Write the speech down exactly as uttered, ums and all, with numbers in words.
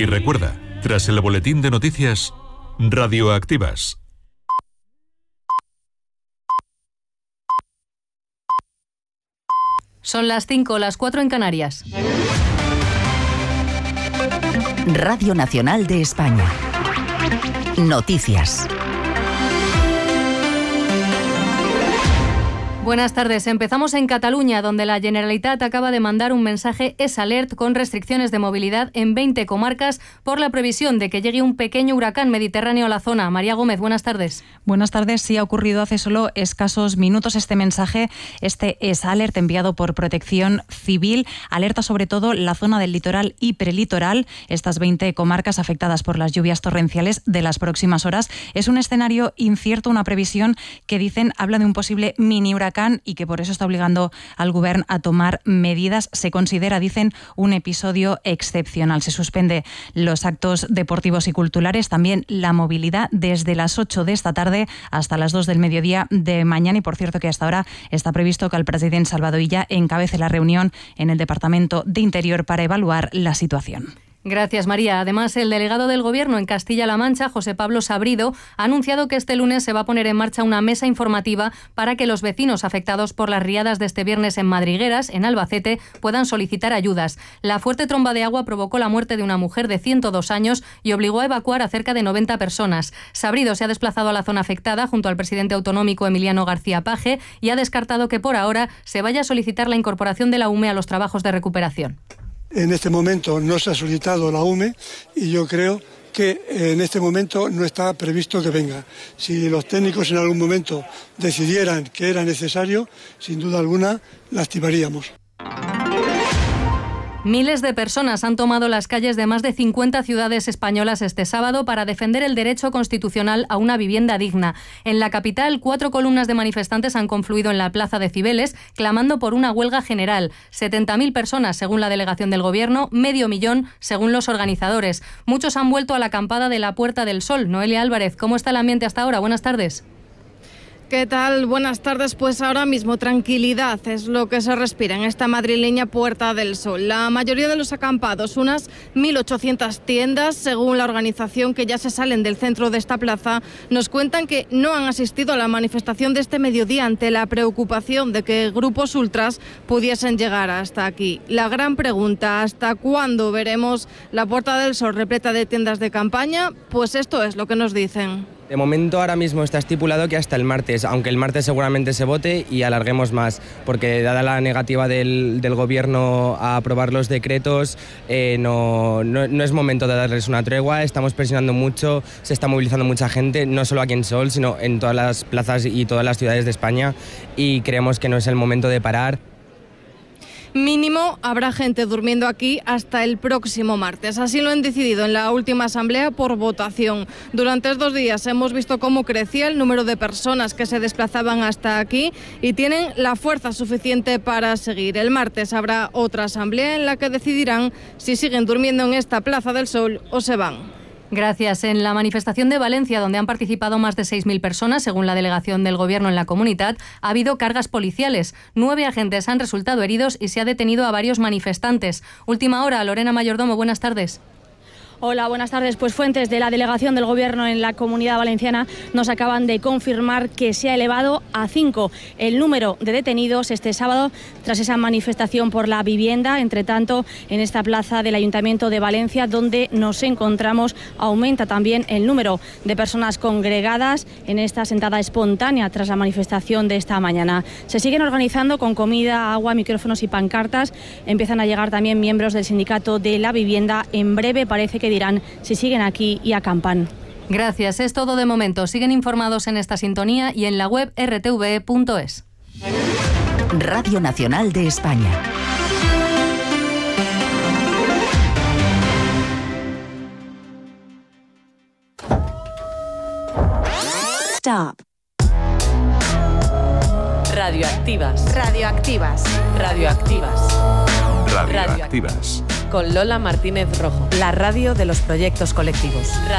Y recuerda, tras el boletín de noticias, Radioactivas. Son las cinco, las cuatro en Canarias. Radio Nacional de España. Noticias. Buenas tardes. Empezamos en Cataluña, donde la Generalitat acaba de mandar un mensaje S-Alert con restricciones de movilidad en veinte comarcas por la previsión de que llegue un pequeño huracán mediterráneo a la zona. María Gómez, buenas tardes. Buenas tardes. Sí, ha ocurrido hace solo escasos minutos este mensaje, este S-Alert enviado por Protección Civil. Alerta sobre todo la zona del litoral y prelitoral, estas veinte comarcas afectadas por las lluvias torrenciales de las próximas horas. Es un escenario incierto, una previsión que dicen habla de un posible mini huracán y que por eso está obligando al Govern a tomar medidas. Se considera, dicen, un episodio excepcional. Se suspende los actos deportivos y culturales, también la movilidad desde las ocho de esta tarde hasta las dos del mediodía de mañana. Y por cierto que hasta ahora está previsto que el presidente Salvador Illa encabece la reunión en el Departamento de Interior para evaluar la situación. Gracias, María. Además, el delegado del Gobierno en Castilla-La Mancha, José Pablo Sabrido, ha anunciado que este lunes se va a poner en marcha una mesa informativa para que los vecinos afectados por las riadas de este viernes en Madrigueras, en Albacete, puedan solicitar ayudas. La fuerte tromba de agua provocó la muerte de una mujer de ciento dos años y obligó a evacuar a cerca de noventa personas. Sabrido se ha desplazado a la zona afectada junto al presidente autonómico Emiliano García Paje y ha descartado que por ahora se vaya a solicitar la incorporación de la U M E a los trabajos de recuperación. En este momento no se ha solicitado la U M E y yo creo que en este momento no está previsto que venga. Si los técnicos en algún momento decidieran que era necesario, sin duda alguna la activaríamos. Miles de personas han tomado las calles de más de cincuenta ciudades españolas este sábado para defender el derecho constitucional a una vivienda digna. En la capital, cuatro columnas de manifestantes han confluido en la Plaza de Cibeles, clamando por una huelga general. setenta mil personas, según la delegación del Gobierno, medio millón, según los organizadores. Muchos han vuelto a la acampada de la Puerta del Sol. Noelia Álvarez, ¿cómo está el ambiente hasta ahora? Buenas tardes. ¿Qué tal? Buenas tardes. Pues ahora mismo tranquilidad es lo que se respira en esta madrileña Puerta del Sol. La mayoría de los acampados, unas mil ochocientas tiendas, según la organización, que ya se salen del centro de esta plaza, nos cuentan que no han asistido a la manifestación de este mediodía ante la preocupación de que grupos ultras pudiesen llegar hasta aquí. La gran pregunta, ¿hasta cuándo veremos la Puerta del Sol repleta de tiendas de campaña? Pues esto es lo que nos dicen. De momento ahora mismo está estipulado que hasta el martes, aunque el martes seguramente se vote y alarguemos más, porque dada la negativa del, del Gobierno a aprobar los decretos, eh, no, no, no es momento de darles una tregua. Estamos presionando mucho, se está movilizando mucha gente, no solo aquí en Sol, sino en todas las plazas y todas las ciudades de España, y creemos que no es el momento de parar. Mínimo habrá gente durmiendo aquí hasta el próximo martes. Así lo han decidido en la última asamblea por votación. Durante estos días hemos visto cómo crecía el número de personas que se desplazaban hasta aquí y tienen la fuerza suficiente para seguir. El martes habrá otra asamblea en la que decidirán si siguen durmiendo en esta Plaza del Sol o se van. Gracias. En la manifestación de Valencia, donde han participado más de seis mil personas, según la delegación del Gobierno en la comunidad, ha habido cargas policiales. Nueve agentes han resultado heridos y se ha detenido a varios manifestantes. Última hora, Lorena Mayordomo, buenas tardes. Hola, buenas tardes. Pues fuentes de la delegación del Gobierno en la Comunidad Valenciana nos acaban de confirmar que se ha elevado a cinco el número de detenidos este sábado tras esa manifestación por la vivienda. Entre tanto, en esta plaza del Ayuntamiento de Valencia, donde nos encontramos, aumenta también el número de personas congregadas en esta sentada espontánea tras la manifestación de esta mañana. Se siguen organizando con comida, agua, micrófonos y pancartas. Empiezan a llegar también miembros del Sindicato de la Vivienda. En breve parece que dirán si siguen aquí y acampan. Gracias, es todo de momento. Siguen informados en esta sintonía y en la web erre te ve punto es. Radio Nacional de España. Stop. Radioactivas. Radioactivas. Radioactivas. Radioactivas. Con Lola Martínez Rojo. La radio de los proyectos colectivos.